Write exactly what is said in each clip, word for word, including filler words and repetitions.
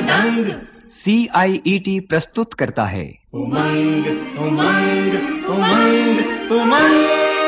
मृदंग। सी आई E T प्रस्तुत करता है उमंग उमंग उमंग उमंग।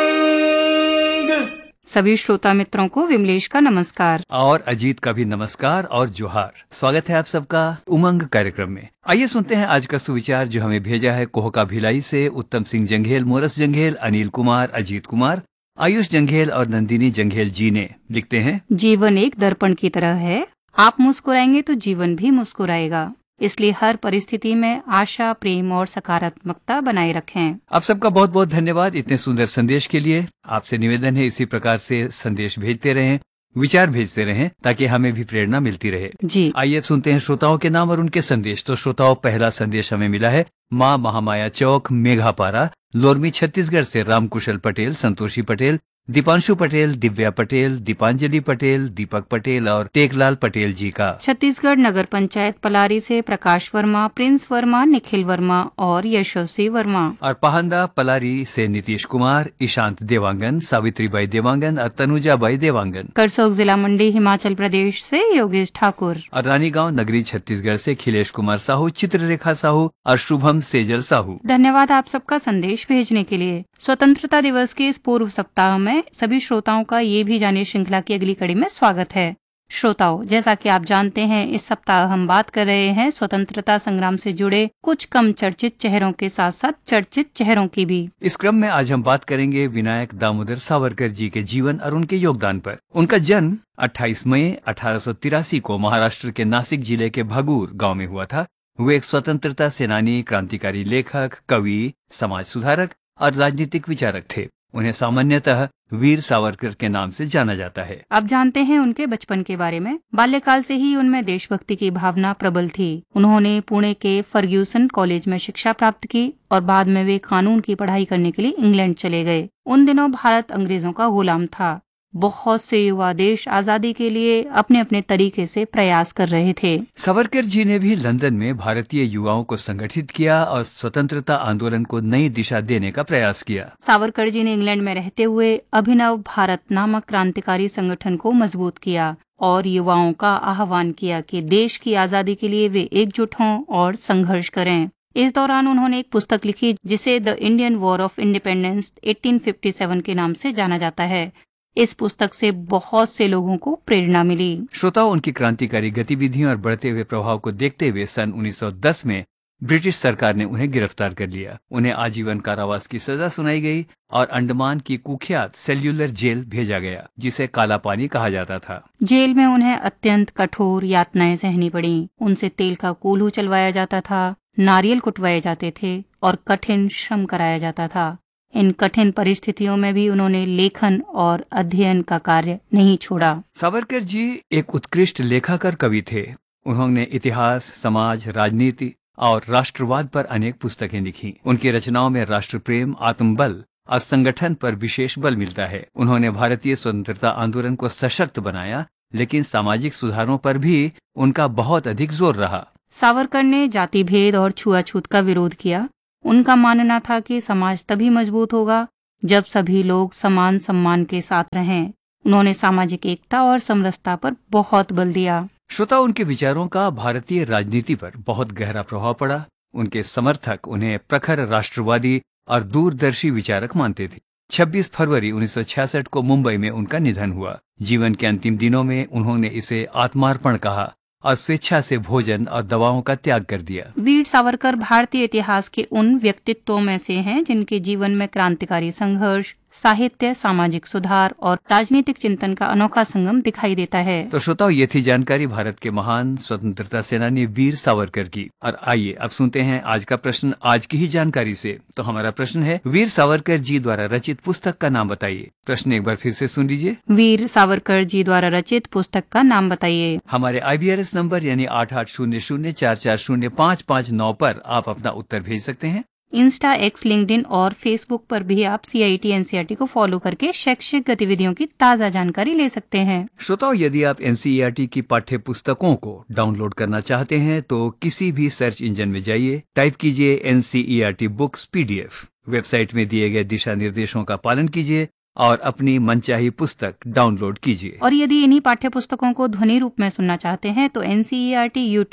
सभी श्रोता मित्रों को विमलेश का नमस्कार और अजीत का भी नमस्कार और जोहार। स्वागत है आप सबका उमंग कार्यक्रम में। आइए सुनते हैं आज का सुविचार जो हमें भेजा है कोहका भिलाई से उत्तम सिंह जंघेल, मोरस जंघेल, अनिल कुमार, अजीत कुमार, आयुष जंघेल और नंदिनी जंघेल जी ने। लिखते हैं, जीवन एक दर्पण की तरह है, आप मुस्कुराएंगे तो जीवन भी मुस्कुराएगा, इसलिए हर परिस्थिति में आशा, प्रेम और सकारात्मकता बनाए रखें। आप सबका बहुत बहुत धन्यवाद इतने सुंदर संदेश के लिए। आपसे निवेदन है इसी प्रकार से संदेश भेजते रहें, विचार भेजते रहें ताकि हमें भी प्रेरणा मिलती रहे। जी आइए अब सुनते हैं श्रोताओं के नाम और उनके संदेश। तो श्रोताओं, पहला संदेश हमें मिला है माँ महामाया चौक, मेघापारा, लोरमी, छत्तीसगढ़ से रामकुशल पटेल, संतोषी पटेल, दीपांशु पटेल, दिव्या पटेल, दीपांजलि पटेल, दीपक पटेल और टेकलाल पटेल जी का। छत्तीसगढ़ नगर पंचायत पलारी से प्रकाश वर्मा, प्रिंस वर्मा, निखिल वर्मा और यशस्वी वर्मा। और पहंदा पलारी से नीतीश कुमार, ईशांत देवांगन, सावित्रीबाई देवांगन और तनुजाबाई देवांगन। करसोग जिला मंडी हिमाचल प्रदेश से योगेश ठाकुर। और रानीगांव नगरी छत्तीसगढ़ से खिलेश कुमार साहू, चित्ररेखा साहू और शुभम सेजल साहू। धन्यवाद आप सबका संदेश भेजने के लिए। स्वतंत्रता दिवस के इस पूर्व सप्ताह में सभी श्रोताओं का ये भी जानिए श्रृंखला की अगली कड़ी में स्वागत है। श्रोताओं, जैसा कि आप जानते हैं, इस सप्ताह हम बात कर रहे हैं स्वतंत्रता संग्राम से जुड़े कुछ कम चर्चित चेहरों के साथ साथ चर्चित चेहरों की भी। इस क्रम में आज हम बात करेंगे विनायक दामोदर सावरकर जी के जीवन और उनके योगदान पर। उनका जन्म अट्ठाईस मई अठारह सौ तिरासी को महाराष्ट्र के नासिक जिले के भगूर गाँव में हुआ था। वे एक स्वतंत्रता सेनानी, क्रांतिकारी लेखक, कवि, समाज सुधारक और राजनीतिक विचारक थे। उन्हें सामान्यतः वीर सावरकर के नाम से जाना जाता है। अब जानते हैं उनके बचपन के बारे में। बाल्यकाल से ही उनमें देशभक्ति की भावना प्रबल थी। उन्होंने पुणे के फर्ग्यूसन कॉलेज में शिक्षा प्राप्त की और बाद में वे कानून की पढ़ाई करने के लिए इंग्लैंड चले गए। उन दिनों भारत अंग्रेजों का गुलाम था। बहुत से युवा देश आजादी के लिए अपने अपने तरीके से प्रयास कर रहे थे। सावरकर जी ने भी लंदन में भारतीय युवाओं को संगठित किया और स्वतंत्रता आंदोलन को नई दिशा देने का प्रयास किया। सावरकर जी ने इंग्लैंड में रहते हुए अभिनव भारत नामक क्रांतिकारी संगठन को मजबूत किया और युवाओं का आह्वान किया कि देश की आजादी के लिए वे एकजुट हों और संघर्ष करें। इस दौरान उन्होंने एक पुस्तक लिखी जिसे the Indian war of independence अठारह सौ सत्तावन के नाम से जाना जाता है। इस पुस्तक से बहुत से लोगों को प्रेरणा मिली। श्रोताओं, उनकी क्रांतिकारी गतिविधियों और बढ़ते हुए प्रभाव को देखते हुए सन उन्नीस सौ दस में ब्रिटिश सरकार ने उन्हें गिरफ्तार कर लिया। उन्हें आजीवन कारावास की सजा सुनाई गई और अंडमान की कुख्यात सेल्यूलर जेल भेजा गया, जिसे काला पानी कहा जाता था। जेल में उन्हें अत्यंत कठोर यातनाएं सहनी पड़ी। उनसे तेल का कोल्हू चलवाया जाता था, नारियल कुटवाए जाते थे और कठिन श्रम कराया जाता था। इन कठिन परिस्थितियों में भी उन्होंने लेखन और अध्ययन का कार्य नहीं छोड़ा। सावरकर जी एक उत्कृष्ट लेखक और कवि थे। उन्होंने इतिहास, समाज, राजनीति और राष्ट्रवाद पर अनेक पुस्तकें लिखी। उनकी रचनाओं में राष्ट्र प्रेम, आत्मबल और संगठन पर विशेष बल मिलता है। उन्होंने भारतीय स्वतंत्रता आंदोलन को सशक्त बनाया, लेकिन सामाजिक सुधारों पर भी उनका बहुत अधिक जोर रहा। सावरकर ने जाति भेद और छुआछूत का विरोध किया। उनका मानना था कि समाज तभी मजबूत होगा जब सभी लोग समान सम्मान के साथ रहें। उन्होंने सामाजिक एकता और समरसता पर बहुत बल दिया। श्रोता, उनके विचारों का भारतीय राजनीति पर बहुत गहरा प्रभाव पड़ा। उनके समर्थक उन्हें प्रखर राष्ट्रवादी और दूरदर्शी विचारक मानते थे। छब्बीस फरवरी उन्नीस सौ छियासठ को मुंबई में उनका निधन हुआ। जीवन के अंतिम दिनों में उन्होंने इसे आत्मार्पण कहा और स्वेच्छा से भोजन और दवाओं का त्याग कर दिया। वीर सावरकर भारतीय इतिहास के उन व्यक्तित्वों में से हैं जिनके जीवन में क्रांतिकारी संघर्ष, साहित्य, सामाजिक सुधार और राजनीतिक चिंतन का अनोखा संगम दिखाई देता है। तो श्रोताओ, ये थी जानकारी भारत के महान स्वतंत्रता सेनानी वीर सावरकर की। और आइए अब सुनते हैं आज का प्रश्न आज की ही जानकारी से। तो हमारा प्रश्न है, वीर सावरकर जी द्वारा रचित पुस्तक का नाम बताइए। प्रश्न एक बार फिर से सुन लीजिए। वीर सावरकर जी द्वारा रचित पुस्तक का नाम बताइए। हमारे आई बी आर एस नंबर यानी आठ आठ शून्य शून्य चार चार शून्य पाँच पाँच नौ पर आप अपना उत्तर भेज सकते हैं। इंस्टा, एक्स, लिंक्डइन और फेसबुक पर भी आप सी I T N C E R T को फॉलो करके शैक्षिक गतिविधियों की ताज़ा जानकारी ले सकते हैं। श्रोताओ, यदि आप N C E R T की पाठ्य पुस्तकों को डाउनलोड करना चाहते हैं तो किसी भी सर्च इंजन में जाइए, टाइप कीजिए N C E R T books P D F. Website में दिए गए दिशा निर्देशों का पालन कीजिए और अपनी मनचाही पुस्तक डाउनलोड कीजिए। और यदि इन्हीं पाठ्य पुस्तकों को ध्वनि रूप में सुनना चाहते हैं तो N C E R T YouTube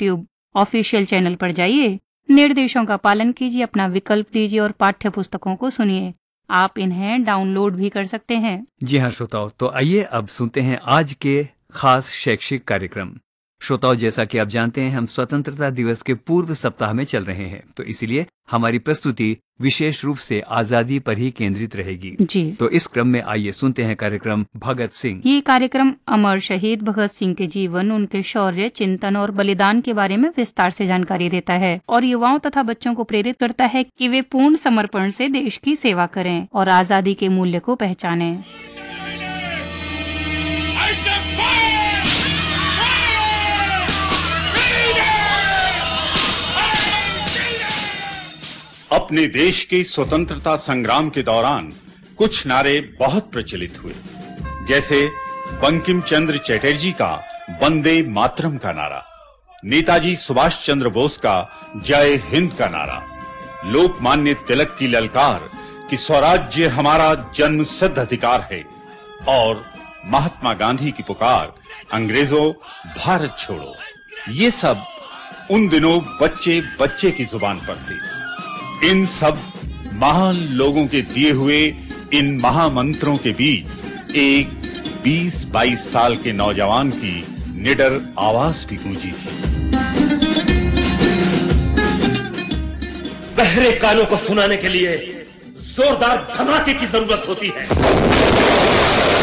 official channel पर जाइए, निर्देशों का पालन कीजिए, अपना विकल्प दीजिए और पाठ्य पुस्तकों को सुनिए। आप इन्हें डाउनलोड भी कर सकते हैं। जी हाँ श्रोताओ, तो आइए अब सुनते हैं आज के खास शैक्षिक कार्यक्रम। श्रोताओ, जैसा कि आप जानते हैं हम स्वतंत्रता दिवस के पूर्व सप्ताह में चल रहे हैं, तो इसीलिए हमारी प्रस्तुति विशेष रूप से आजादी पर ही केंद्रित रहेगी। जी। तो इस क्रम में आइए सुनते हैं कार्यक्रम भगत सिंह। ये कार्यक्रम अमर शहीद भगत सिंह के जीवन, उनके शौर्य, चिंतन और बलिदान के बारे में विस्तार से जानकारी देता है और युवाओं तथा बच्चों को प्रेरित करता है कि वे पूर्ण समर्पण से देश की सेवा करें और आजादी के मूल्य को पहचानें। अपने देश के स्वतंत्रता संग्राम के दौरान कुछ नारे बहुत प्रचलित हुए, जैसे बंकिम चंद्र चटर्जी का वंदे मातरम का नारा, नेताजी सुभाष चंद्र बोस का जय हिंद का नारा, लोकमान्य तिलक की ललकार कि स्वराज्य हमारा जन्मसिद्ध अधिकार है, और महात्मा गांधी की पुकार अंग्रेजों भारत छोड़ो। ये सब उन दिनों बच्चे बच्चे की जुबान पर थे। इन सब महान लोगों के दिए हुए इन महामंत्रों के बीच एक बीस बाईस साल के नौजवान की निडर आवाज भी गूंजी थी। बहरे कानों को सुनाने के लिए जोरदार धमाके की जरूरत होती है।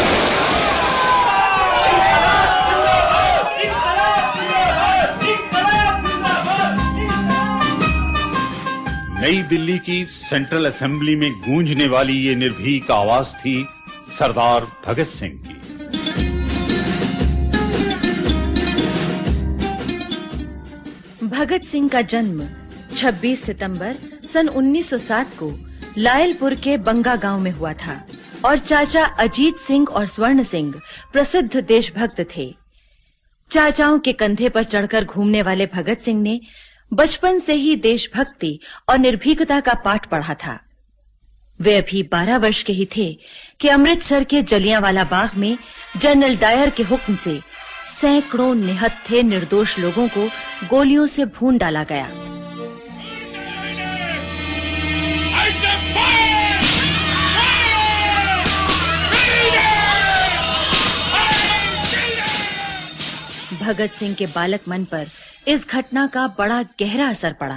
नई दिल्ली की सेंट्रल असेंबली में गूंजने वाली ये निर्भीक आवाज थी सरदार भगत सिंह की। भगत सिंह का जन्म छब्बीस सितंबर सन उन्नीस सौ सात को लायलपुर के बंगा गांव में हुआ था और चाचा अजीत सिंह और स्वर्ण सिंह प्रसिद्ध देशभक्त थे। चाचाओं के कंधे पर चढ़कर घूमने वाले भगत सिंह ने बचपन से ही देशभक्ति और निर्भीकता का पाठ पढ़ा था। वे अभी बारह वर्ष के ही थे कि अमृतसर के जलियांवाला बाग में जनरल डायर के हुक्म से सैकड़ों निहत्थे निर्दोष लोगों को गोलियों से भून डाला गया। भगत सिंह के बालक मन पर इस घटना का बड़ा गहरा असर पड़ा।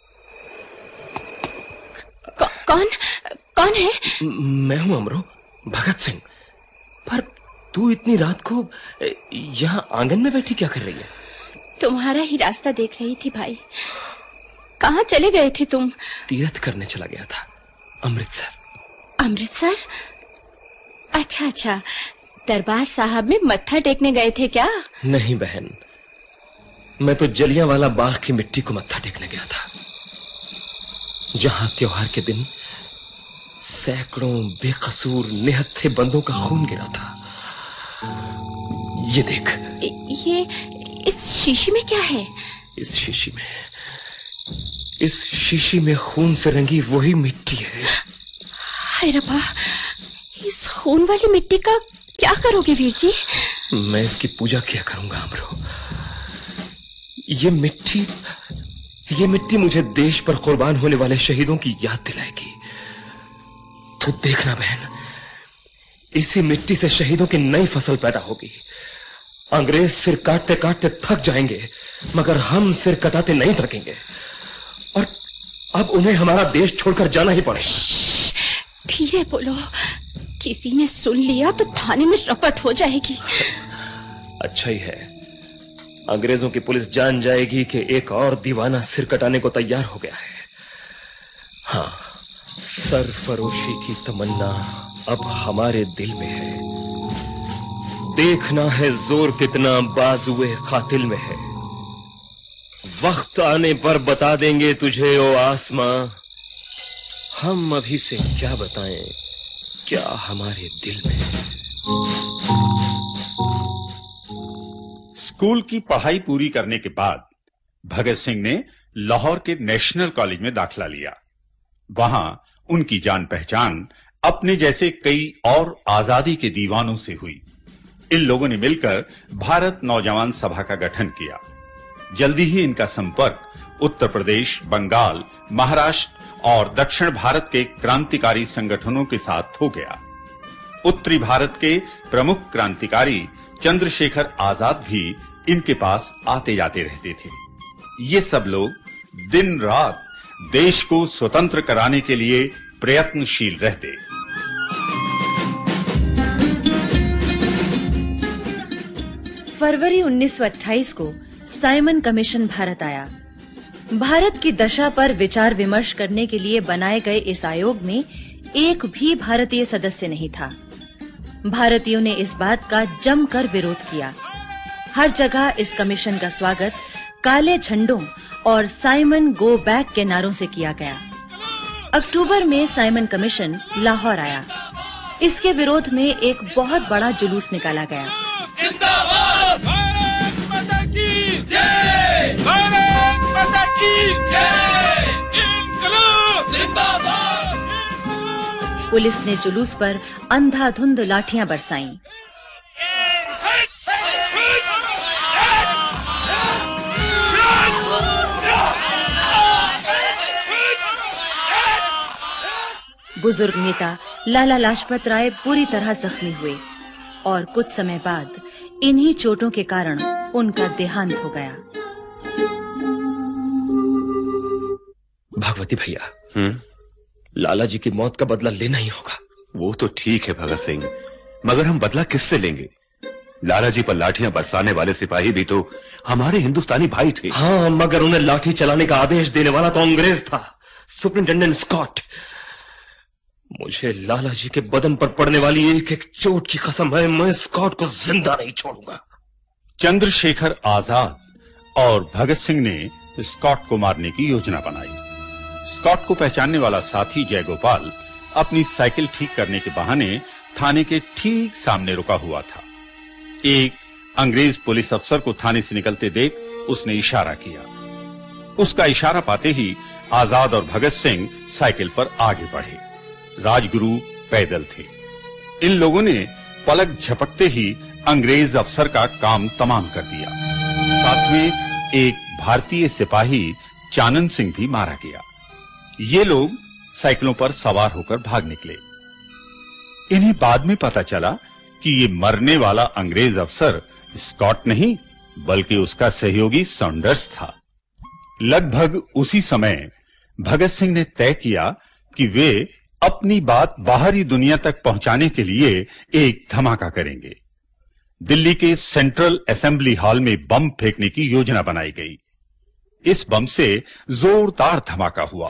कौ, कौन कौन है? मैं हूं अमरो, भगत सिंह। पर तू इतनी रात को यहाँ आंगन में बैठी क्या कर रही है? तुम्हारा ही रास्ता देख रही थी भाई। कहाँ चले गए थे तुम? तीर्थ करने चला गया था, अमृतसर। अमृतसर? अच्छा अच्छा, दरबार साहब में मत्था टेकने गए थे क्या? नहीं बहन, मैं तो जलियांवाला बाग की मिट्टी को मत्था टेकने गया था, जहां त्योहार के दिन सैकड़ों बेकसूर निहत्थे बंदों का खून गिरा था। ये देख। ये इस शीशी में क्या है? इस शीशी में इस शीशी में खून से रंगी वही मिट्टी है। हाय रब्बा, इस खून वाली मिट्टी का क्या करोगे वीर जी? मैं इसकी पूजा किया करूंगा अमरो। ये मिट्टी ये मिट्टी मुझे देश पर कुर्बान होने वाले शहीदों की याद दिलाएगी। तो देखना बहन, इसी मिट्टी से शहीदों की नई फसल पैदा होगी। अंग्रेज सिर काटते काटते थक जाएंगे, मगर हम सिर कटाते नहीं थकेंगे, और अब उन्हें हमारा देश छोड़कर जाना ही पड़ेगा। धीरे बोलो, किसी ने सुन लिया तो थाने में रपट हो जाएगी। अच्छा ही है, अंग्रेजों की पुलिस जान जाएगी कि एक और दीवाना सिर कटाने को तैयार हो गया है। हाँ, सरफरोशी की तमन्ना अब हमारे दिल में है। देखना है जोर कितना बाजुए कातिल में है। वक्त आने पर बता देंगे तुझे ओ आसमां, हम अभी से क्या बताएं क्या हमारे दिल में है। स्कूल की पढ़ाई पूरी करने के बाद भगत सिंह ने लाहौर के नेशनल कॉलेज में दाखिला लिया। वहां उनकी जान पहचान अपने जैसे कई और आजादी के दीवानों से हुई। इन लोगों ने मिलकर भारत नौजवान सभा का गठन किया। जल्दी ही इनका संपर्क उत्तर प्रदेश, बंगाल, महाराष्ट्र और दक्षिण भारत के क्रांतिकारी संगठनों के साथ हो गया। उत्तरी भारत के प्रमुख क्रांतिकारी चंद्रशेखर आजाद भी इनके पास आते जाते रहते थे। ये सब लोग दिन रात देश को स्वतंत्र कराने के लिए प्रयत्नशील रहते। फरवरी उन्नीस सौ अट्ठाईस को साइमन कमीशन भारत आया। भारत की दशा पर विचार विमर्श करने के लिए बनाए गए इस आयोग में एक भी भारतीय सदस्य नहीं था। भारतीयों ने इस बात का जमकर विरोध किया। हर जगह इस कमीशन का स्वागत काले झंडों और साइमन गो बैक के नारों से किया गया। अक्टूबर में साइमन कमीशन लाहौर आया। इसके विरोध में एक बहुत बड़ा जुलूस निकाला गया। जिंदाबाद! भारत माता की जय! भारत माता की जय! इनकलाब जिंदाबाद! पुलिस ने जुलूस पर अंधाधुंध लाठियां बरसाईं। बुजुर्ग नेता लाला लाजपत राय बुरी तरह जख्मी हुए और कुछ समय बाद इन्हीं चोटों के कारण उनका देहांत हो गया। भगवती भैया, हम्म लाला जी की मौत का बदला लेना ही होगा। वो तो ठीक है भगत सिंह, मगर हम बदला किससे लेंगे? लाला जी पर लाठियां बरसाने वाले सिपाही भी तो हमारे हिंदुस्तानी भाई थे। हाँ, मगर उन्हें लाठी चलाने का आदेश देने वाला तो अंग्रेज था, सुपरिंटेंडेंट स्कॉट। मुझे लाला जी के बदन पर पड़ने वाली एक एक चोट की कसम है, मैं स्कॉट को जिंदा नहीं छोड़ूंगा। चंद्रशेखर आजाद और भगत सिंह ने स्कॉट को मारने की योजना बनाई। स्कॉट को पहचानने वाला साथी जयगोपाल अपनी साइकिल ठीक करने के बहाने थाने के ठीक सामने रुका हुआ था। एक अंग्रेज पुलिस अफसर को थाने से निकलते देख उसने इशारा किया। उसका इशारा पाते ही आजाद और भगत सिंह साइकिल पर आगे बढ़े। राजगुरु पैदल थे। इन लोगों ने पलक झपकते ही अंग्रेज अफसर का काम तमाम कर दिया। साथ में एक भारतीय सिपाही चानन सिंह भी मारा गया। ये लोग साइकिलों पर सवार होकर भाग निकले। इन्हें बाद में पता चला कि ये मरने वाला अंग्रेज अफसर स्कॉट नहीं बल्कि उसका सहयोगी सॉन्डर्स था। लगभग उसी समय भगत सिंह ने तय किया कि वे अपनी बात बाहरी दुनिया तक पहुंचाने के लिए एक धमाका करेंगे। दिल्ली के सेंट्रल असेंबली हॉल में बम फेंकने की योजना बनाई गई। इस बम से जोरदार धमाका हुआ।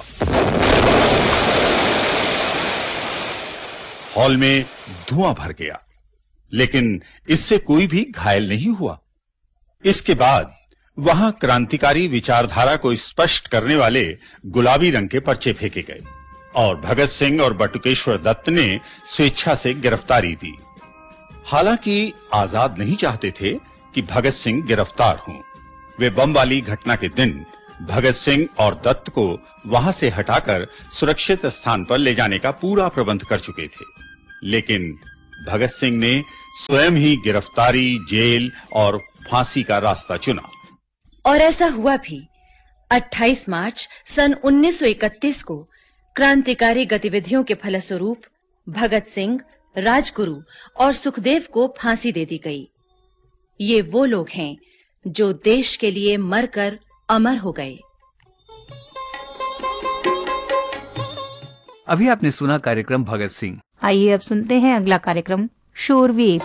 हॉल में धुआं भर गया, लेकिन इससे कोई भी घायल नहीं हुआ। इसके बाद वहां क्रांतिकारी विचारधारा को स्पष्ट करने वाले गुलाबी रंग के पर्चे फेंके गए और भगत सिंह और बटुकेश्वर दत्त ने स्वेच्छा से गिरफ्तारी दी। हालांकि आजाद नहीं चाहते थे कि भगत सिंह गिरफ्तार हों। वे बम वाली घटना के दिन भगत सिंह और दत्त को वहां से हटाकर सुरक्षित स्थान पर ले जाने का पूरा प्रबंध कर चुके थे। लेकिन भगत सिंह ने स्वयं ही गिरफ्तारी, जेल और फांसी का रास्ता चुना। और ऐसा हुआ भी। अट्ठाईस मार्च सन उन्नीस सौ इकतीस को क्रांतिकारी गतिविधियों के फलस्वरूप भगत सिंह, राजगुरु और सुखदेव को फांसी दे दी गई। ये वो लोग हैं जो देश के लिए मरकर अमर हो गए। अभी आपने सुना कार्यक्रम भगत सिंह। आइए अब सुनते हैं अगला कार्यक्रम शूरवीर।